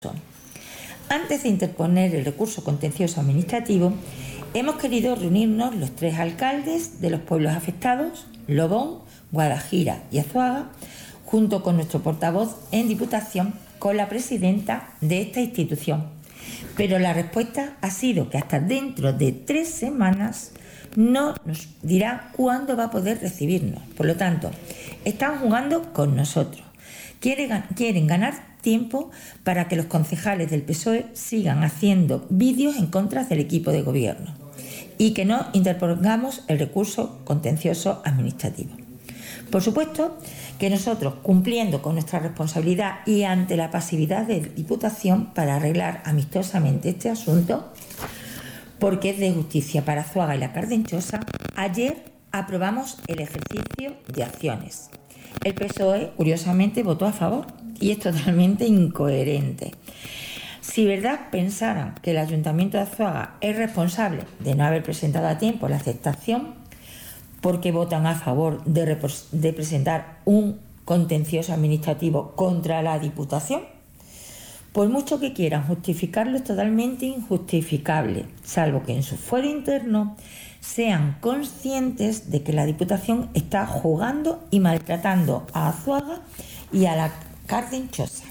Antes de interponer el recurso contencioso administrativo, hemos querido reunirnos los 3 alcaldes de los pueblos afectados, Lobón, Guadajira y Azuaga, junto con nuestro portavoz en Diputación, con la presidenta de esta institución. Pero la respuesta ha sido que hasta dentro de 3 semanas no nos dirá cuándo va a poder recibirnos. Por lo tanto, están jugando con nosotros. Quieren ganar tiempo para que los concejales del PSOE sigan haciendo vídeos en contra del equipo de gobierno y que no interpongamos el recurso contencioso administrativo. Por supuesto que nosotros, cumpliendo con nuestra responsabilidad y ante la pasividad de Diputación para arreglar amistosamente este asunto, porque es de justicia para Azuaga y la Cardenchosa, ayer aprobamos el ejercicio de acciones. El PSOE, curiosamente, votó a favor y es totalmente incoherente. Si verdad pensaran que el Ayuntamiento de Azuaga es responsable de no haber presentado a tiempo la aceptación, porque votan a favor de presentar un contencioso administrativo contra la Diputación, por mucho que quieran justificarlo, es totalmente injustificable, salvo que en su fuero interno sean conscientes de que la Diputación está jugando y maltratando a Azuaga y a la Cardenchosa.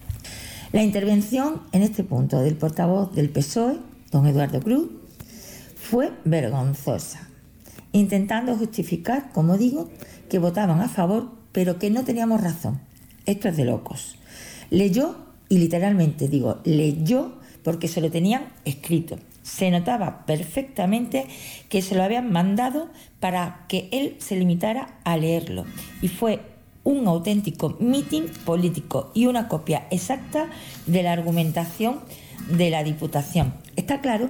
La intervención en este punto del portavoz del PSOE, don Eduardo Cruz, fue vergonzosa, intentando justificar, como digo, que votaban a favor, pero que no teníamos razón. Esto es de locos. Leyó, y literalmente digo, leyó porque se lo tenían escrito. Se notaba perfectamente que se lo habían mandado para que él se limitara a leerlo. Y fue un auténtico mitin político y una copia exacta de la argumentación de la Diputación. Está claro,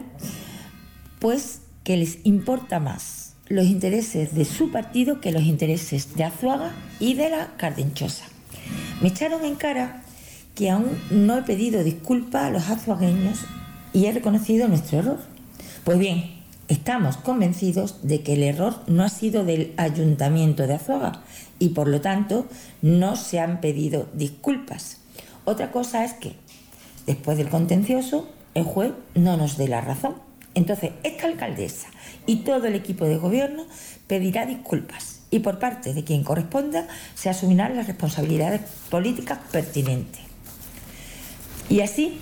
pues, que les importa más los intereses de su partido que los intereses de Azuaga y de la Cardenchosa. Me echaron en cara que aún no he pedido disculpas a los azuagueños y he reconocido nuestro error. Pues bien, estamos convencidos de que el error no ha sido del Ayuntamiento de Azuaga y por lo tanto no se han pedido disculpas. Otra cosa es que después del contencioso el juez no nos dé la razón. Entonces esta alcaldesa y todo el equipo de gobierno pedirá disculpas y por parte de quien corresponda se asumirán las responsabilidades políticas pertinentes. Y así,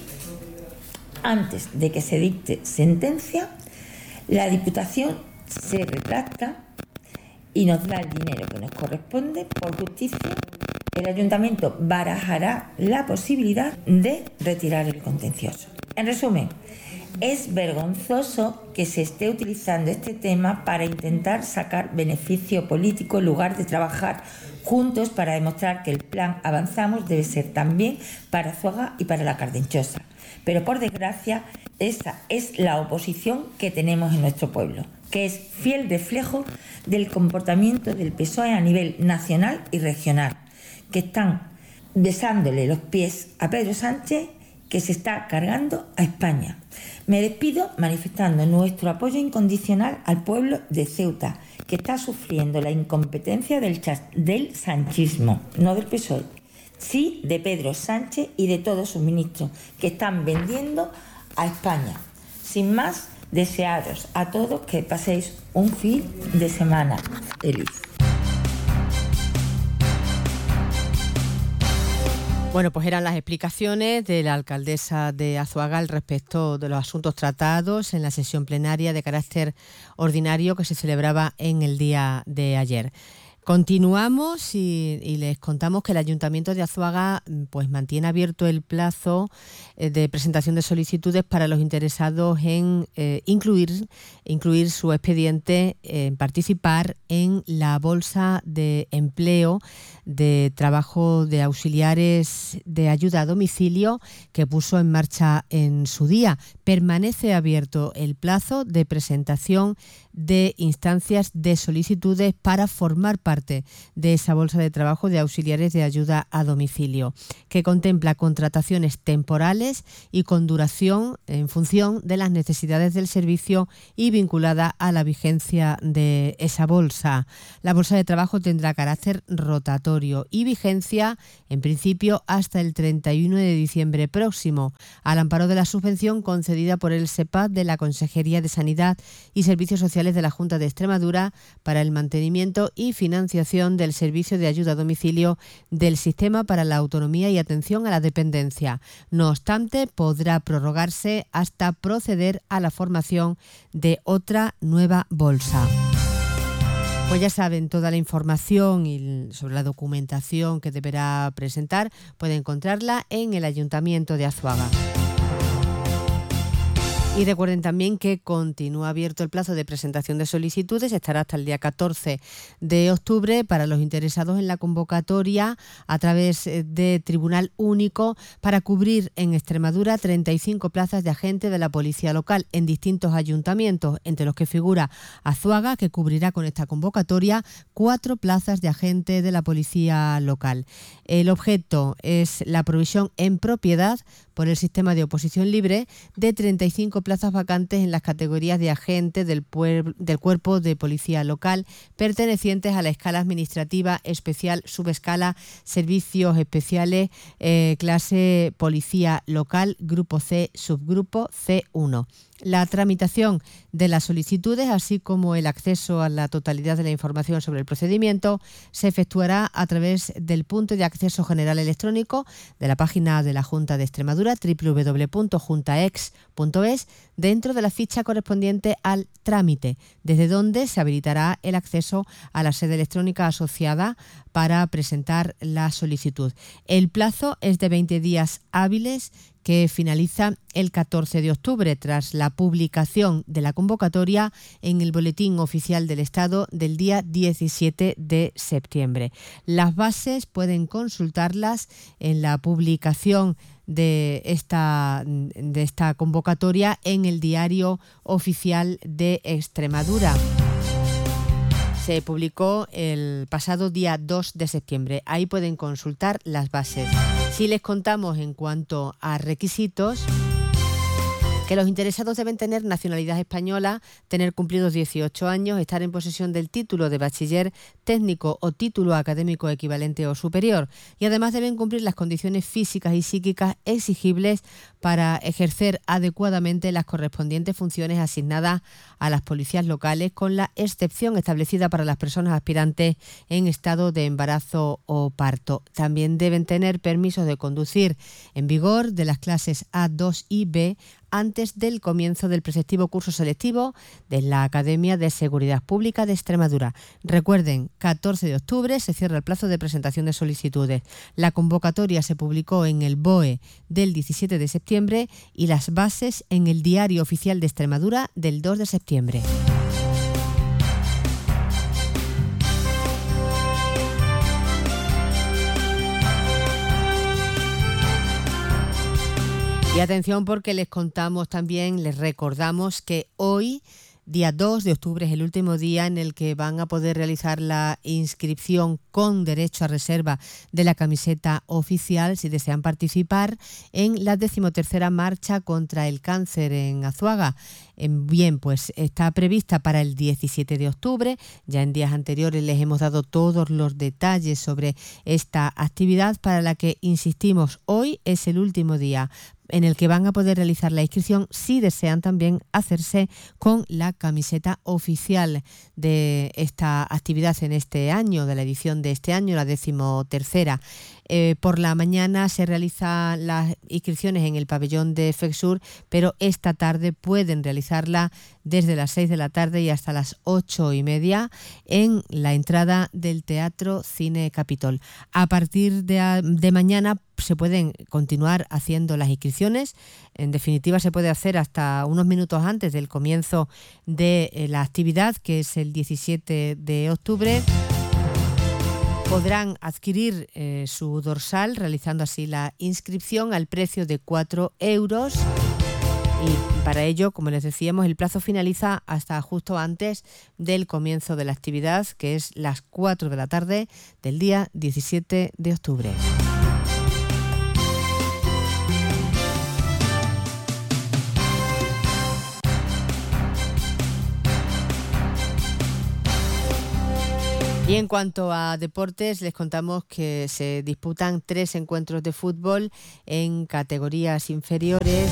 antes de que se dicte sentencia, la Diputación se retracta y nos da el dinero que nos corresponde por justicia. El Ayuntamiento barajará la posibilidad de retirar el contencioso. En resumen, es vergonzoso que se esté utilizando este tema para intentar sacar beneficio político en lugar de trabajar juntos para demostrar que el plan Avanzamos debe ser también para Azuaga y para la Cardenchosa. Pero por desgracia, esa es la oposición que tenemos en nuestro pueblo, que es fiel reflejo del comportamiento del PSOE a nivel nacional y regional, que están besándole los pies a Pedro Sánchez, que se está cargando a España. Me despido manifestando nuestro apoyo incondicional al pueblo de Ceuta, que está sufriendo la incompetencia del sanchismo, no del PSOE, sí de Pedro Sánchez y de todos sus ministros, que están vendiendo a España. Sin más, desearos a todos que paséis un fin de semana feliz. Bueno, pues eran las explicaciones de la alcaldesa de Azuaga al respecto de los asuntos tratados en la sesión plenaria de carácter ordinario que se celebraba en el día de ayer. Continuamos y les contamos que el Ayuntamiento de Azuaga pues mantiene abierto el plazo de presentación de solicitudes para los interesados en incluir su expediente en participar en la bolsa de empleo de trabajo de auxiliares de ayuda a domicilio que puso en marcha en su día. Permanece abierto el plazo de presentación de instancias de solicitudes para formar parte de esa bolsa de trabajo de auxiliares de ayuda a domicilio, que contempla contrataciones temporales y con duración en función de las necesidades del servicio y vinculada a la vigencia de esa bolsa. La bolsa de trabajo tendrá carácter rotatorio y vigencia, en principio, hasta el 31 de diciembre próximo, al amparo de la subvención concedida por el SEPAD de la Consejería de Sanidad y Servicios Sociales de la Junta de Extremadura para el mantenimiento y financiación del servicio de ayuda a domicilio del Sistema para la Autonomía y Atención a la Dependencia. No obstante, podrá prorrogarse hasta proceder a la formación de otra nueva bolsa. Pues ya saben, toda la información y sobre la documentación que deberá presentar puede encontrarla en el Ayuntamiento de Azuaga. Y recuerden también que continúa abierto el plazo de presentación de solicitudes, estará hasta el día 14 de octubre para los interesados en la convocatoria a través de Tribunal Único para cubrir en Extremadura 35 plazas de agente de la Policía Local en distintos ayuntamientos, entre los que figura Azuaga, que cubrirá con esta convocatoria 4 plazas de agente de la Policía Local. El objeto es la provisión en propiedad por el sistema de oposición libre de 35 plazas vacantes en las categorías de agente del Cuerpo de Policía Local pertenecientes a la escala administrativa especial, subescala, servicios especiales, clase Policía Local, Grupo C, subgrupo C1. La tramitación de las solicitudes, así como el acceso a la totalidad de la información sobre el procedimiento, se efectuará a través del punto de acceso general electrónico de la página de la Junta de Extremadura, www.juntaex.es, dentro de la ficha correspondiente al trámite, desde donde se habilitará el acceso a la sede electrónica asociada para presentar la solicitud. El plazo es de 20 días hábiles, que finaliza el 14 de octubre tras la publicación de la convocatoria en el Boletín Oficial del Estado del día 17 de septiembre. Las bases pueden consultarlas en la publicación de esta convocatoria en el Diario Oficial de Extremadura. Se publicó el pasado día 2 de septiembre. Ahí pueden consultar las bases. Si les contamos en cuanto a requisitos, que los interesados deben tener nacionalidad española, tener cumplidos 18 años, estar en posesión del título de bachiller técnico o título académico equivalente o superior, y además deben cumplir las condiciones físicas y psíquicas exigibles para ejercer adecuadamente las correspondientes funciones asignadas a las policías locales, con la excepción establecida para las personas aspirantes en estado de embarazo o parto. También deben tener permisos de conducir en vigor de las clases A2 y B antes del comienzo del preceptivo curso selectivo de la Academia de Seguridad Pública de Extremadura. Recuerden, 14 de octubre se cierra el plazo de presentación de solicitudes. La convocatoria se publicó en el BOE del 17 de septiembre y las bases en el Diario Oficial de Extremadura del 2 de septiembre. Y atención, porque les recordamos que hoy, día 2 de octubre, es el último día en el que van a poder realizar la inscripción con derecho a reserva de la camiseta oficial si desean participar en la 13ª marcha contra el cáncer en Azuaga. Bien, pues está prevista para el 17 de octubre. Ya en días anteriores les hemos dado todos los detalles sobre esta actividad, para la que, insistimos, hoy es el último día en el que van a poder realizar la inscripción si desean también hacerse con la camiseta oficial de esta actividad en este año, de la edición de este año, la 13ª. Por la mañana se realizan las inscripciones en el pabellón de FECSUR, pero esta tarde pueden realizarla desde las 6 de la tarde y hasta las 8:30 en la entrada del Teatro Cine Capitol. A partir de mañana se pueden continuar haciendo las inscripciones. En definitiva, se puede hacer hasta unos minutos antes del comienzo de la actividad, que es el 17 de octubre. Podrán adquirir su dorsal realizando así la inscripción al precio de 4 euros. Y para ello, como les decíamos, el plazo finaliza hasta justo antes del comienzo de la actividad, que es las 4 de la tarde del día 17 de octubre. Y en cuanto a deportes, les contamos que se disputan 3 encuentros de fútbol en categorías inferiores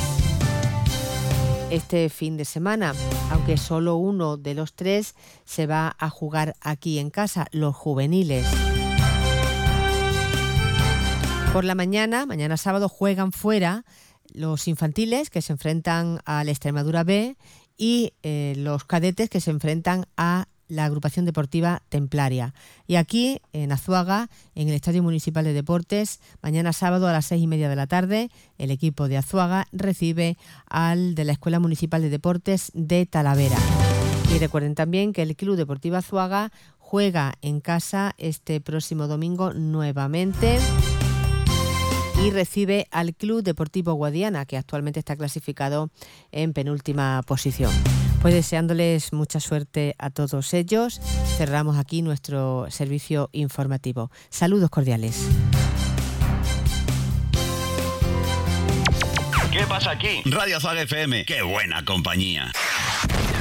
este fin de semana, aunque solo uno de los 3 se va a jugar aquí en casa, los juveniles. Por la mañana sábado, juegan fuera los infantiles, que se enfrentan al Extremadura B, y los cadetes, que se enfrentan a la agrupación deportiva Templaria. Y aquí, en Azuaga, en el Estadio Municipal de Deportes, mañana sábado a las 6:30 de la tarde, el equipo de Azuaga recibe al de la Escuela Municipal de Deportes de Talavera. Y recuerden también que el Club Deportivo Azuaga juega en casa este próximo domingo nuevamente y recibe al Club Deportivo Guadiana, que actualmente está clasificado en penúltima posición. Pues deseándoles mucha suerte a todos ellos, cerramos aquí nuestro servicio informativo. Saludos cordiales. ¿Qué pasa aquí? Radio Azuaga FM. ¡Qué buena compañía!